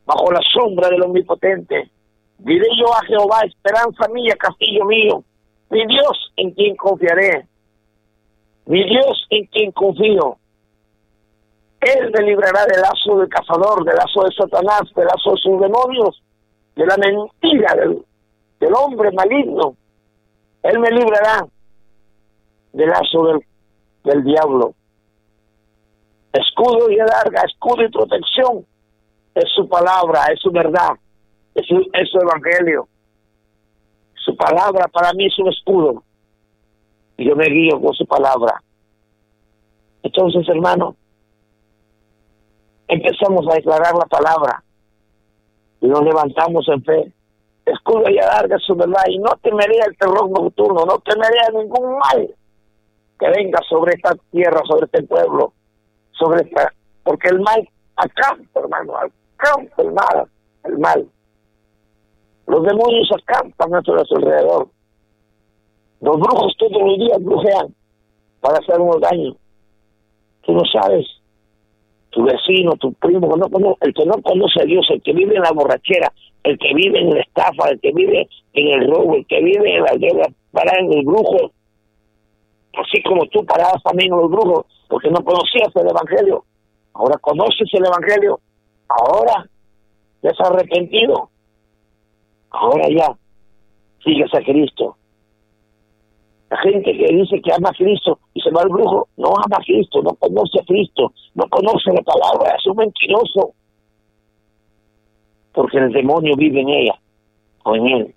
bajo la sombra del Omnipotente. Diré yo a Jehová, esperanza mía, castillo mío, mi Dios en quien confiaré, mi Dios en quien confío. Él me librará del lazo del cazador, del lazo de Satanás, del lazo de sus demonios, de la mentira del hombre maligno. Él me librará del lazo del diablo. Escudo y adarga, escudo y protección, es su palabra, es su verdad, es su evangelio. Su palabra para mí es un escudo, y yo me guío con su palabra. Entonces, hermano, empezamos a declarar la palabra, y nos levantamos en fe. Escudo y adarga su verdad, y no temeré el terror nocturno, no temeré a ningún mal que venga sobre esta tierra, sobre este pueblo, porque el mal acampa, hermano, acampa el mal. Los demonios acampan a nuestro alrededor. Los brujos todos los días brujean para hacernos daño. Tú no sabes, tu vecino, tu primo, el que no conoce a Dios, el que vive en la borrachera, el que vive en la estafa, el que vive en el robo, el que vive en la deuda, para en los brujos, así como tú parabas también en los brujos, porque no conocías el evangelio. Ahora conoces el evangelio, ahora te has arrepentido, ahora ya sigues a Cristo. La gente que dice que ama a Cristo y se va al brujo, no ama a Cristo, no conoce a Cristo, no conoce la palabra, es un mentiroso, porque el demonio vive en ella o en él.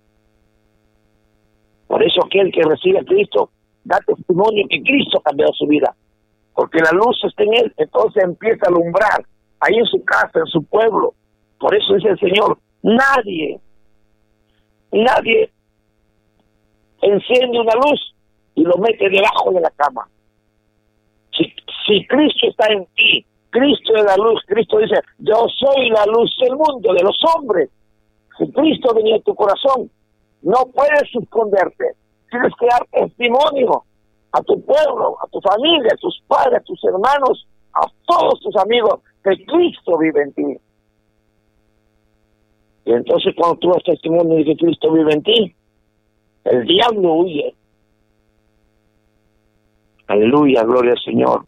Por eso aquel que recibe a Cristo da testimonio que Cristo ha cambiado su vida, porque la luz está en él, entonces empieza a alumbrar ahí en su casa, en su pueblo. Por eso dice el Señor, nadie enciende una luz y lo mete debajo de la cama. Si Cristo está en ti, Cristo es la luz. Cristo dice, yo soy la luz del mundo, de los hombres. Si Cristo venía en tu corazón, no puedes esconderte. Tienes que dar testimonio a tu pueblo, a tu familia, a tus padres, a tus hermanos, a todos tus amigos, que Cristo vive en ti. Y entonces cuando tú das testimonio de que Cristo vive en ti, el diablo huye. Aleluya, gloria al Señor.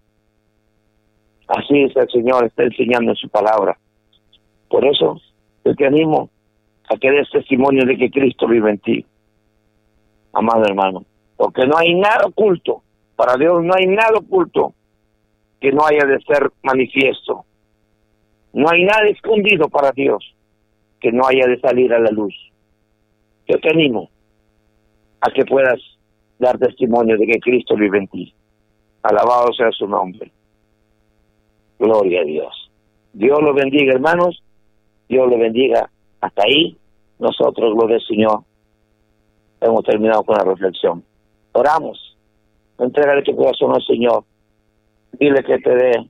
Así es, el Señor está enseñando en su palabra. Por eso yo te animo a que des testimonio de que Cristo vive en ti, amado hermano, porque no hay nada oculto. Para Dios no hay nada oculto que no haya de ser manifiesto. No hay nada escondido para Dios que no haya de salir a la luz. Yo te animo a que puedas dar testimonio de que Cristo vive en ti. Alabado sea su nombre. Gloria a Dios. Dios lo bendiga, hermanos. Dios lo bendiga. Hasta ahí, nosotros, gloria al Señor, hemos terminado con la reflexión. Oramos. Entrégale tu corazón al Señor. Dile que te dé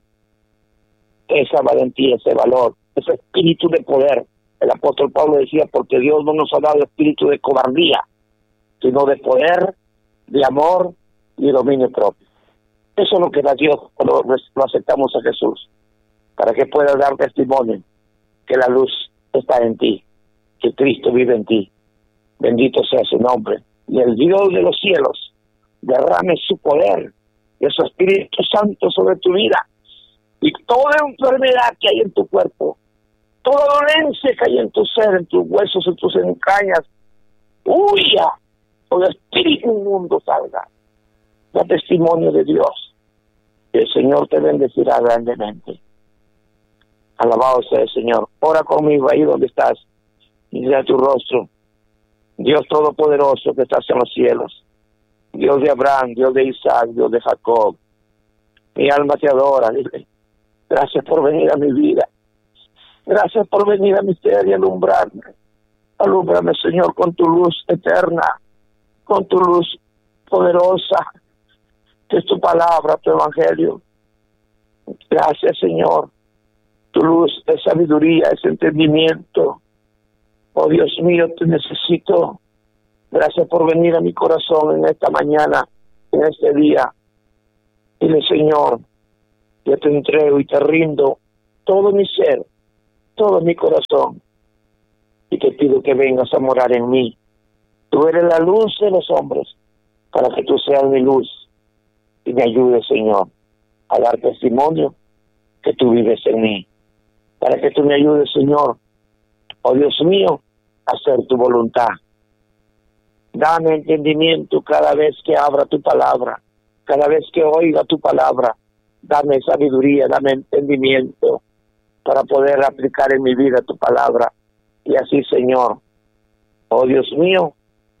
esa valentía, ese valor, ese espíritu de poder. El apóstol Pablo decía, porque Dios no nos ha dado espíritu de cobardía, sino de poder, de amor y de dominio propio. Eso es lo que da Dios cuando lo aceptamos a Jesús, para que puedas dar testimonio que la luz está en ti, que Cristo vive en ti. Bendito sea su nombre. Y el Dios de los cielos derrame su poder y su Espíritu Santo sobre tu vida, y toda enfermedad que hay en tu cuerpo, toda dolencia que hay en tu ser, en tus huesos, en tus entrañas, huya, todo espíritu inmundo salga. Da testimonio de Dios. El Señor te bendecirá grandemente. Alabado sea el Señor. Ora conmigo ahí donde estás. Mira tu rostro. Dios Todopoderoso que estás en los cielos. Dios de Abraham, Dios de Isaac, Dios de Jacob. Mi alma te adora. Dile, gracias por venir a mi vida. Gracias por venir a mi ser y alumbrarme. Alúmbrame, Señor, con tu luz eterna, con tu luz poderosa, que es tu palabra, tu evangelio. Gracias, Señor. Tu luz es sabiduría, es entendimiento. Oh, Dios mío, te necesito. Gracias por venir a mi corazón en esta mañana, en este día. Dile, Señor, yo te entrego y te rindo todo mi ser, todo mi corazón y te pido que vengas a morar en mí. Tú eres la luz de los hombres, para que tú seas mi luz y me ayudes, Señor, a dar testimonio que tú vives en mí. Para que tú me ayudes, Señor, oh Dios mío, a hacer tu voluntad. Dame entendimiento cada vez que abra tu palabra, cada vez que oiga tu palabra. Dame sabiduría, dame entendimiento para poder aplicar en mi vida tu palabra. Y así, Señor, oh Dios mío,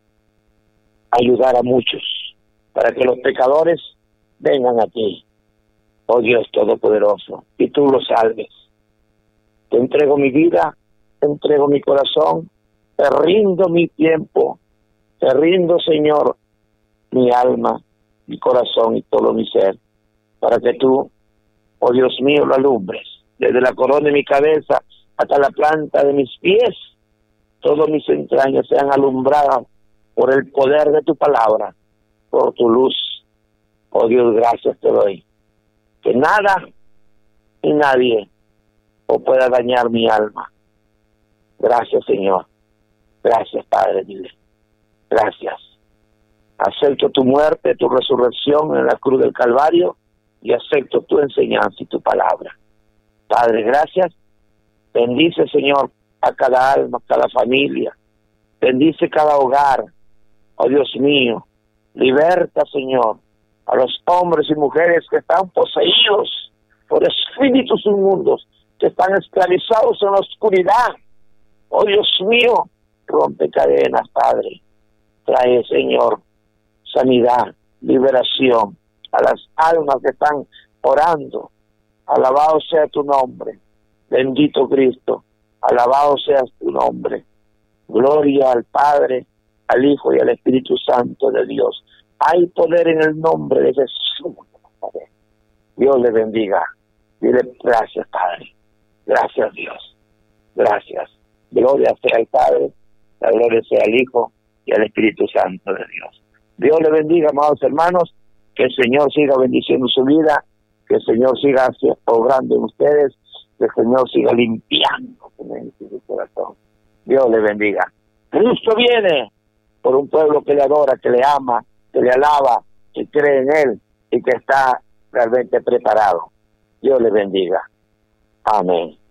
ayudar a muchos para que los pecadores vengan a ti, oh Dios Todopoderoso, y tú los salves. Te entrego mi vida, te entrego mi corazón, te rindo mi tiempo, te rindo, Señor, mi alma, mi corazón y todo mi ser, para que tú, oh Dios mío, lo alumbres, desde la corona de mi cabeza hasta la planta de mis pies. Todas mis entrañas sean alumbradas por el poder de tu palabra, por tu luz. Oh Dios, gracias te doy. Que nada y nadie pueda dañar mi alma. Gracias, Señor. Gracias, Padre, dile. Gracias. Acepto tu muerte, tu resurrección en la cruz del Calvario y acepto tu enseñanza y tu palabra. Padre, gracias. Bendice, Señor, a cada alma, a cada familia. Bendice cada hogar. Oh Dios mío, liberta, Señor, a los hombres y mujeres que están poseídos por espíritus inmundos, que están esclavizados en la oscuridad. Oh Dios mío, rompe cadenas, Padre. Trae, Señor, sanidad, liberación a las almas que están orando. Alabado sea tu nombre. Bendito Cristo. Alabado sea tu nombre. Gloria al Padre, al Hijo y al Espíritu Santo de Dios. Hay poder en el nombre de Jesús. Dios le bendiga. Dile gracias, Padre. Gracias, Dios. Gracias. Gloria sea al Padre, la gloria sea al Hijo y al Espíritu Santo de Dios. Dios le bendiga, amados hermanos. Que el Señor siga bendiciendo su vida. Que el Señor siga obrando en ustedes. Que el Señor siga limpiando su mente y su corazón. Dios le bendiga. Cristo viene por un pueblo que le adora, que le ama, que le alaba, que cree en Él y que está realmente preparado. Dios le bendiga. Amén.